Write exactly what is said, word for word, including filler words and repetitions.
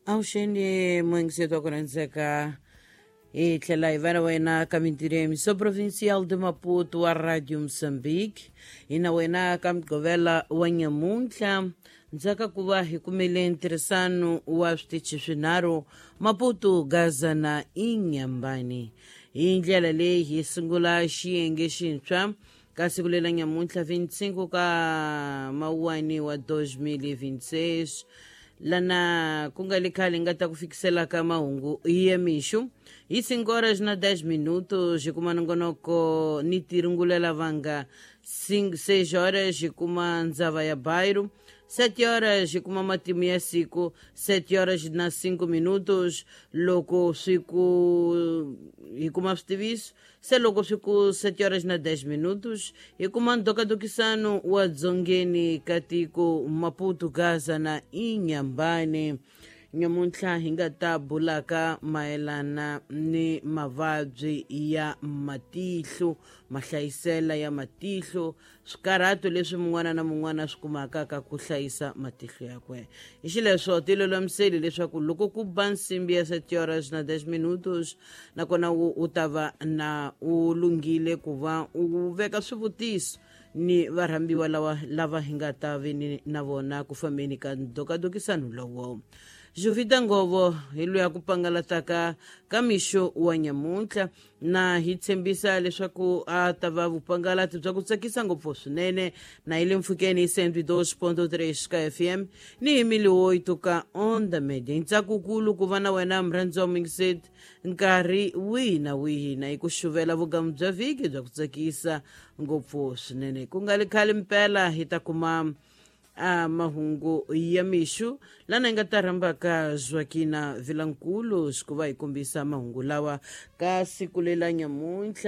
Auxene Mangseto Coranzeca e tlela ivana wena kamitire emissão provincial de Maputo a Rádio Moçambique e na wena kamgovela wanyamuntla nzaka kuva hikumele interesano wa switichifinaru Maputo Gaza na Inhambane hi ndlela leyi hi sungula xiyenge xintshwa ka siku leri nyamuntlha vinte e cinco ka mawuwani wa dois mil e vinte e seis lana ku nga likhali nga ta ku fikisela ka mahungu ya mixo hi cinco horas na dez minutos hi kuma nongonoko ni tirungulela vanga seis horas hi kuma ndzava ya bairro sete horas hi kuma matimu ya siku sete horas na cinco minutos loko siku hi kuma switiviso se loko siku sete horas na dez minutos hi kuma ndokadokisano wa dzongeni ka tiko Maputo Gaza na Inhambane nyamuntlha hi nga ta bulaka mayelana ni mavabyi ya matihlo mahlayisela ya matihlo swikarhato leswi mun'wana na mun'wana swi kumaka ka ku hlayisa matihlo yakwe hi xileswo ti lulamiseli leswaku loko ku ba nsimbi ya sete horas na dez minutos nakona u ta va na u lunghile ku va u veka swivutiso ni varhambiwa lava lava hi nga ta veni na vona ku fambeni ka ndokadokisano lowo Juvita Ngovo hi luya ku pangalataka ka mixo wa nyamuntlha na hi tshembisa leswaku a ta va vupangalati bya ku tsakisa ngopfu swinene na hi le mpfhukeni hi cento e dois ponto três ka F M ni hi mili oito ka on the media hi ntsakukulu ku va na wena murhandzi wa Mingset nkarhi wihi na wihi na hi ku xuvela vugamu bya vhiki bya ku tsakisa ngopfu swinene ku nga likhali mpela hi ta kuma a mahungu ya mixo lana hi nga ta rhamba ka Joaquina Vilankulu swi ku va hi kombisa mahungu lawa ka siku lela nyamuntlha